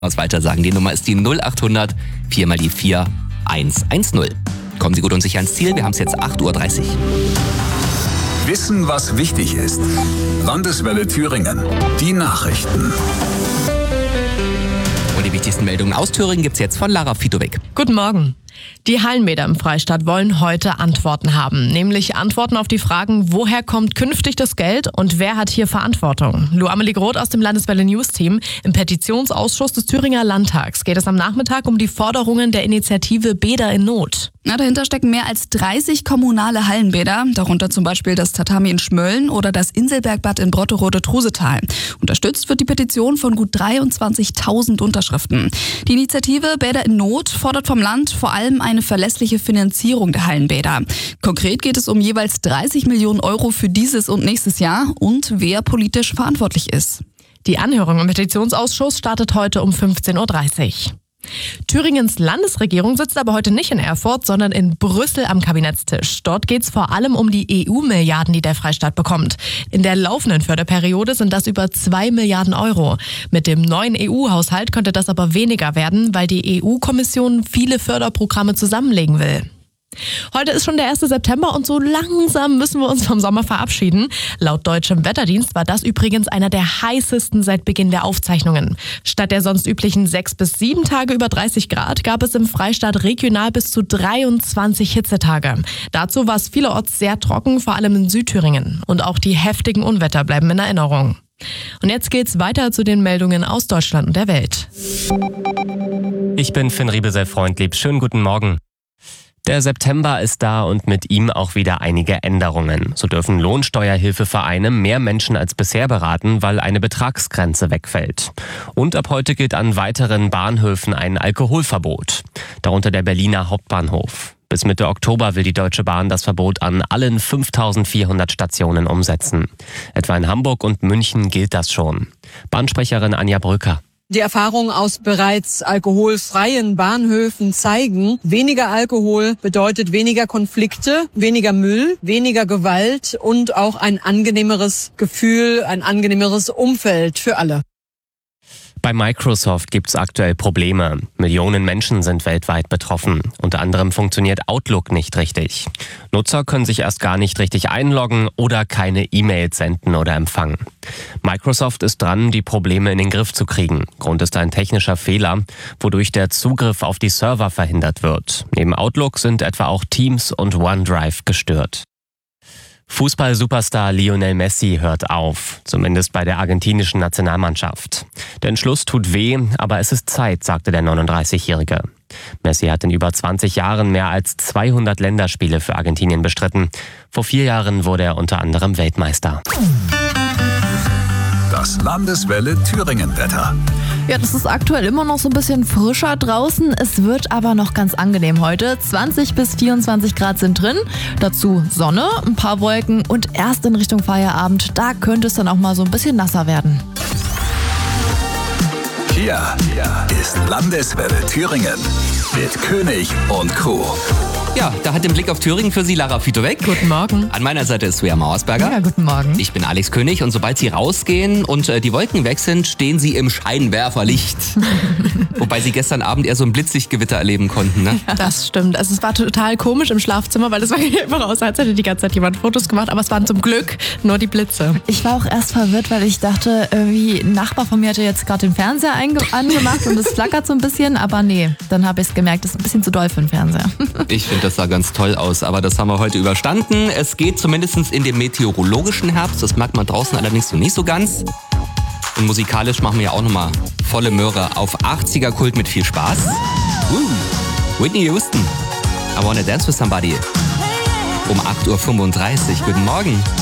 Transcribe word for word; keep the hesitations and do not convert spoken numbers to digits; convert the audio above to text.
Was weiter sagen. Die Nummer ist die null acht hundert vier mal die vier eins eins null. Kommen Sie gut und sicher ans Ziel. Wir haben es jetzt acht Uhr dreißig. Wissen, was wichtig ist. Landeswelle Thüringen. Die Nachrichten. Und die wichtigsten Meldungen aus Thüringen gibt es jetzt von Lara Fitowek. Guten Morgen. Die Hallenbäder im Freistaat wollen heute Antworten haben, nämlich Antworten auf die Fragen, woher kommt künftig das Geld und wer hat hier Verantwortung? Lou Amelie Groth aus dem Landeswelle News Team. Im Petitionsausschuss des Thüringer Landtags geht es am Nachmittag um die Forderungen der Initiative Bäder in Not. Na, dahinter stecken mehr als dreißig kommunale Hallenbäder, darunter zum Beispiel das Tatami in Schmölln oder das Inselbergbad in Brotterode-Trusetal. Unterstützt wird die Petition von gut dreiundzwanzigtausend Unterschriften. Die Initiative Bäder in Not fordert vom Land vor allem eine verlässliche Finanzierung der Hallenbäder. Konkret geht es um jeweils dreißig Millionen Euro für dieses und nächstes Jahr und wer politisch verantwortlich ist. Die Anhörung im Petitionsausschuss startet heute um fünfzehn Uhr dreißig. Thüringens Landesregierung sitzt aber heute nicht in Erfurt, sondern in Brüssel am Kabinettstisch. Dort geht es vor allem um die E U-Milliarden, die der Freistaat bekommt. In der laufenden Förderperiode sind das über zwei Milliarden Euro. Mit dem neuen E U-Haushalt könnte das aber weniger werden, weil die E U-Kommission viele Förderprogramme zusammenlegen will. Heute ist schon der erste September und so langsam müssen wir uns vom Sommer verabschieden. Laut deutschem Wetterdienst war das übrigens einer der heißesten seit Beginn der Aufzeichnungen. Statt der sonst üblichen sechs bis sieben Tage über dreißig Grad gab es im Freistaat regional bis zu dreiundzwanzig Hitzetage. Dazu war es vielerorts sehr trocken, vor allem in Südthüringen. Und auch die heftigen Unwetter bleiben in Erinnerung. Und jetzt geht's weiter zu den Meldungen aus Deutschland und der Welt. Ich bin Finn Riebesell-Freundlieb. Schönen guten Morgen. Der September ist da und mit ihm auch wieder einige Änderungen. So dürfen Lohnsteuerhilfevereine mehr Menschen als bisher beraten, weil eine Betragsgrenze wegfällt. Und ab heute gilt an weiteren Bahnhöfen ein Alkoholverbot. Darunter der Berliner Hauptbahnhof. Bis Mitte Oktober will die Deutsche Bahn das Verbot an allen fünftausendvierhundert Stationen umsetzen. Etwa in Hamburg und München gilt das schon. Bahnsprecherin Anja Brücker. Die Erfahrungen aus bereits alkoholfreien Bahnhöfen zeigen, weniger Alkohol bedeutet weniger Konflikte, weniger Müll, weniger Gewalt und auch ein angenehmeres Gefühl, ein angenehmeres Umfeld für alle. Bei Microsoft gibt's aktuell Probleme. Millionen Menschen sind weltweit betroffen. Unter anderem funktioniert Outlook nicht richtig. Nutzer können sich erst gar nicht richtig einloggen oder keine E-Mails senden oder empfangen. Microsoft ist dran, die Probleme in den Griff zu kriegen. Grund ist ein technischer Fehler, wodurch der Zugriff auf die Server verhindert wird. Neben Outlook sind etwa auch Teams und OneDrive gestört. Fußball-Superstar Lionel Messi hört auf, zumindest bei der argentinischen Nationalmannschaft. Der Entschluss tut weh, aber es ist Zeit, sagte der neununddreißigjährige. Messi hat in über zwanzig Jahren mehr als zweihundert Länderspiele für Argentinien bestritten. Vor vier Jahren wurde er unter anderem Weltmeister. Das Landeswelle Thüringen-Wetter. Ja, das ist aktuell immer noch so ein bisschen frischer draußen. Es wird aber noch ganz angenehm heute. zwanzig bis vierundzwanzig Grad sind drin. Dazu Sonne, ein paar Wolken und erst in Richtung Feierabend. Da könnte es dann auch mal so ein bisschen nasser werden. Hier ist Landeswelle Thüringen mit König und Co. Ja, da hat den Blick auf Thüringen für Sie Lara Fitowek. Guten Morgen. An meiner Seite ist Svea Mauersberger. Ja, guten Morgen. Ich bin Alex König und sobald Sie rausgehen und äh, die Wolken weg sind, stehen Sie im Scheinwerferlicht. Wobei Sie gestern Abend eher so ein Blitzlichtgewitter erleben konnten, ne? Das stimmt. Also es war total komisch im Schlafzimmer, weil es war einfach aus, als hätte die ganze Zeit jemand Fotos gemacht. Aber es waren zum Glück nur die Blitze. Ich war auch erst verwirrt, weil ich dachte, irgendwie ein Nachbar von mir hatte jetzt gerade den Fernseher einge- angemacht und es flackert so ein bisschen. Aber nee, dann habe ich es gemerkt, das ist ein bisschen zu doll für den Fernseher. Ich finde, das sah ganz toll aus, aber das haben wir heute überstanden. Es geht zumindest in den meteorologischen Herbst. Das merkt man draußen allerdings so nicht so ganz. Und musikalisch machen wir ja auch nochmal volle Möhre auf achtziger-Kult mit viel Spaß. Uh, Whitney Houston, I Wanna Dance With Somebody. Um acht Uhr fünfunddreißig. Guten Morgen.